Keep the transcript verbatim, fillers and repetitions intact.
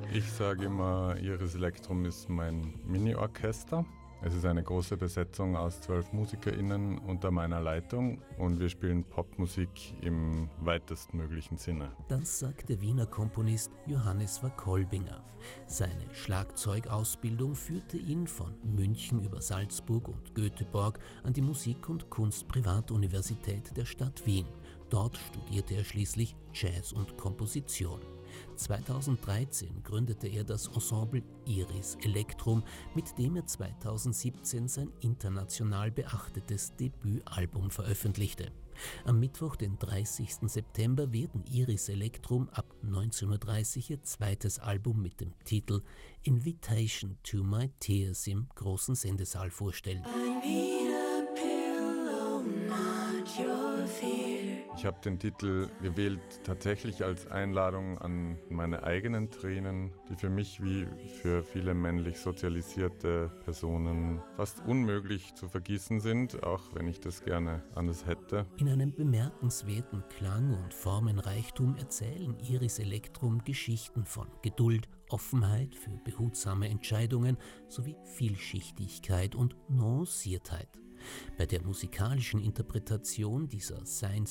Ich sage immer, Iris Elektrum ist mein Mini-Orchester. Es ist eine große Besetzung aus zwölf MusikerInnen unter meiner Leitung und wir spielen Popmusik im weitestmöglichen Sinne. Das sagt der Wiener Komponist Johannes Wackolbinger. Seine Schlagzeugausbildung führte ihn von München über Salzburg und Göteborg an die Musik- und Kunstprivatuniversität der Stadt Wien. Dort studierte er schließlich Jazz und Komposition. zweitausenddreizehn gründete er das Ensemble Iris Elektrum, mit dem er zweitausendsiebzehn sein international beachtetes Debütalbum veröffentlichte. Am Mittwoch, den dreißigsten September, werden Iris Elektrum ab neunzehn Uhr dreißig ihr zweites Album mit dem Titel Invitation to My Tears im großen Sendesaal vorstellen. I need a pillow, not your fear. Ich habe den Titel gewählt tatsächlich als Einladung an meine eigenen Tränen, die für mich wie für viele männlich sozialisierte Personen fast unmöglich zu vergießen sind, auch wenn ich das gerne anders hätte. In einem bemerkenswerten Klang- und Formenreichtum erzählen Iris Elektrum Geschichten von Geduld, Offenheit für behutsame Entscheidungen sowie Vielschichtigkeit und Nuanciertheit. Bei der musikalischen Interpretation dieser Science